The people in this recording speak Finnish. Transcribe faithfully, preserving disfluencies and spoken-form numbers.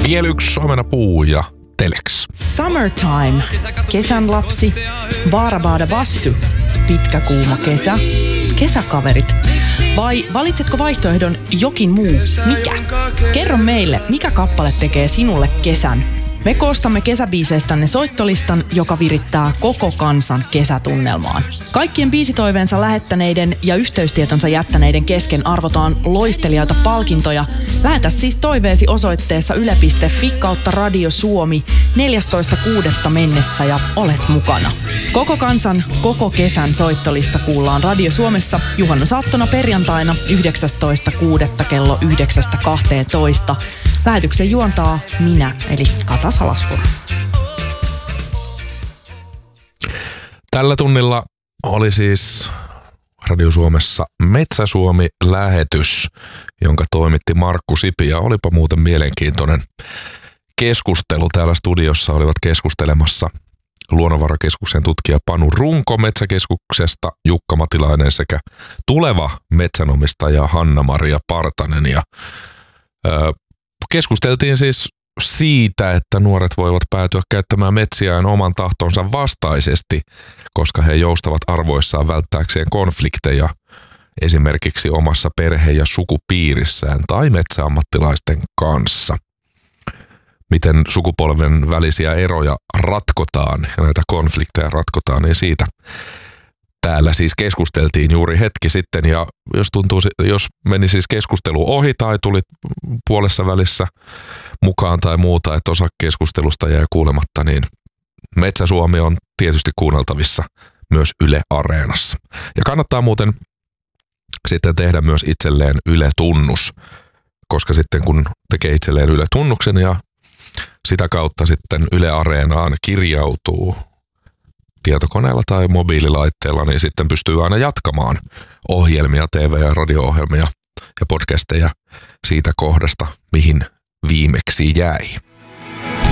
Vielä yksi omenapuu ja Telex. Summertime, kesän lapsi, baarabaada bastu, pitkä kuuma kesä, kesäkaverit. Vai valitsetko vaihtoehdon jokin muu? Mikä? Kerro meille, mikä kappale tekee sinulle kesän? Me koostamme kesäbiiseistänne soittolistan, joka virittää koko kansan kesätunnelmaan. Kaikkien biisitoiveensa lähettäneiden ja yhteystietonsa jättäneiden kesken arvotaan loistelijaita palkintoja. Lähetä siis toiveesi osoitteessa yle piste fi kautta Radio Suomi neljästoista kuudetta mennessä ja olet mukana. Koko kansan, koko kesän soittolista kuullaan Radio Suomessa juhannusaattona perjantaina yhdeksästoista kuudetta kello yhdeksästä kahteentoista. Lähetyksen juontaa minä, eli Kata Salaspuro. Tällä tunnilla oli siis Radio Suomessa Metsä-Suomi-lähetys, jonka toimitti Markku Sipi, ja olipa muuten mielenkiintoinen keskustelu. Täällä studiossa olivat keskustelemassa Luonnonvarakeskuksen tutkija Panu Runko Metsäkeskuksesta, Jukka Matilainen sekä tuleva metsänomistaja Hanna-Maria Partanen. Ja, ö, keskusteltiin siis siitä, että nuoret voivat päätyä käyttämään metsiään oman tahtonsa vastaisesti, koska he joustavat arvoissaan välttääkseen konflikteja esimerkiksi omassa perhe- ja sukupiirissään tai metsäammattilaisten kanssa. Miten sukupolven välisiä eroja ratkotaan ja näitä konflikteja ratkotaan, niin siitä täällä siis keskusteltiin juuri hetki sitten, ja jos tuntuu, jos meni siis keskustelu ohi tai tuli puolessa välissä mukaan tai muuta, että osa keskustelusta jäi kuulematta, niin Metsä-Suomi on tietysti kuunneltavissa myös Yle Areenassa. Ja kannattaa muuten sitten tehdä myös itselleen Yle-tunnus, koska sitten kun tekee itselleen Yle-tunnuksen ja sitä kautta sitten Yle Areenaan kirjautuu tietokoneella tai mobiililaitteella, niin sitten pystyy aina jatkamaan ohjelmia, T V- ja radio-ohjelmia ja podcasteja siitä kohdasta, mihin viimeksi jäi.